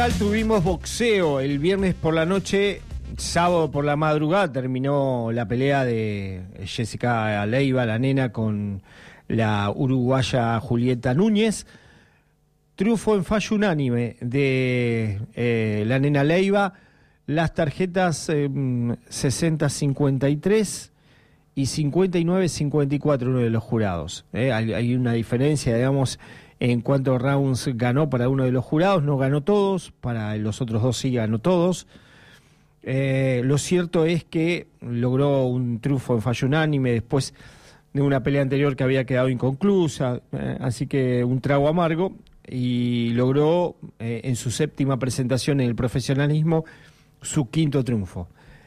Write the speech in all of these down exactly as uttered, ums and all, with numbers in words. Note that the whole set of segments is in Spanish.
Tuvimos boxeo el viernes por la noche, sábado por la madrugada terminó la pelea de Jessica Leiva, la nena, con la uruguaya Julieta Núñez. Triunfo en fallo unánime de eh, la nena Leiva. Las tarjetas eh, sesenta cincuenta y tres y cincuenta y nueve cincuenta y cuatro uno de los jurados. Eh, hay, hay una diferencia, digamos, en cuántos rounds ganó para uno de los jurados. No ganó todos, para los otros dos sí ganó todos. Eh, lo cierto es que logró un triunfo en fallo unánime después de una pelea anterior que había quedado inconclusa, eh, así que un trago amargo, y logró eh, en su séptima presentación en el profesionalismo su quinto triunfo.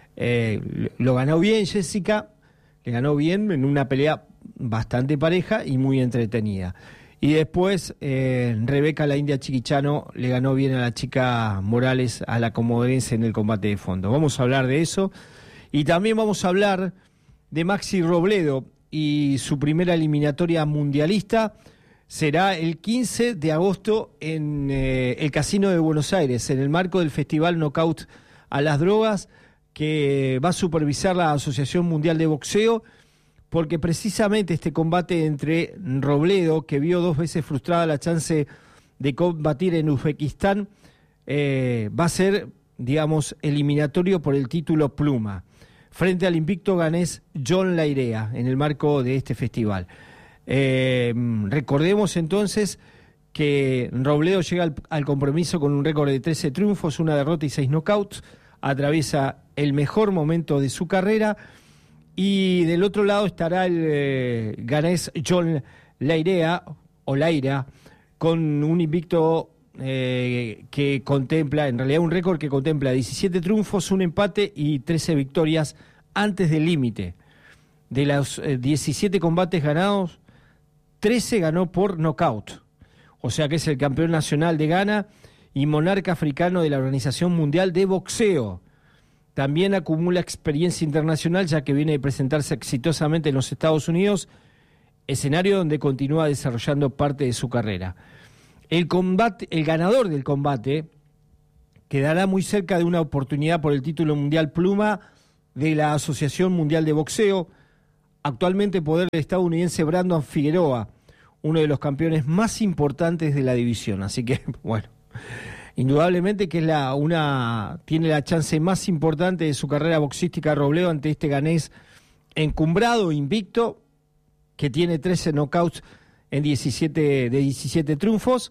Eh, lo ganó bien Jessica, le ganó bien en una pelea bastante pareja y muy entretenida. Y después eh, Rebeca la India Chiquichano le ganó bien a la chica Morales, a la comodorense, en el combate de fondo. Vamos a hablar de eso. Y también vamos a hablar de Maxi Robledo y su primera eliminatoria mundialista. Será el quince de agosto en eh, el Casino de Buenos Aires, en el marco del Festival Knockout a las Drogas, que va a supervisar la Asociación Mundial de Boxeo, porque precisamente este combate entre Robledo, que vio dos veces frustrada la chance de combatir en Uzbekistán, eh, va a ser, digamos, eliminatorio por el título pluma, frente al invicto ganés John Lairea, en el marco de este festival. Eh, recordemos entonces que Robledo llega al, al compromiso con un récord de trece triunfos, una derrota y seis knockouts, atraviesa el mejor momento de su carrera. Y del otro lado estará el eh, ganés John Lairea, o Lairea, con un invicto eh, que contempla, en realidad un récord que contempla diecisiete triunfos, un empate y trece victorias antes del límite. De los eh, diecisiete combates ganados, trece ganó por nocaut. O sea que es el campeón nacional de Ghana y monarca africano de la Organización Mundial de Boxeo. También acumula experiencia internacional, ya que viene de presentarse exitosamente en los Estados Unidos, escenario donde continúa desarrollando parte de su carrera. El combate, el ganador del combate quedará muy cerca de una oportunidad por el título mundial pluma de la Asociación Mundial de Boxeo, actualmente poder del estadounidense Brandon Figueroa, uno de los campeones más importantes de la división. Así que, bueno, indudablemente que es la una tiene la chance más importante de su carrera boxística Robledo ante este ganés encumbrado, invicto, que tiene trece knockouts en diecisiete de diecisiete triunfos.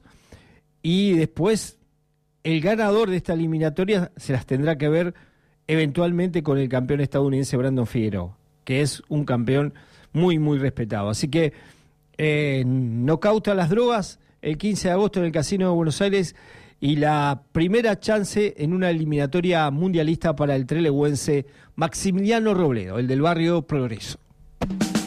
Y después el ganador de esta eliminatoria se las tendrá que ver eventualmente con el campeón estadounidense Brandon Figueroa, que es un campeón muy muy respetado. Así que eh, knockout a las drogas el quince de agosto en el Casino de Buenos Aires, y la primera chance en una eliminatoria mundialista para el trelewense Maximiliano Robledo, el del barrio Progreso.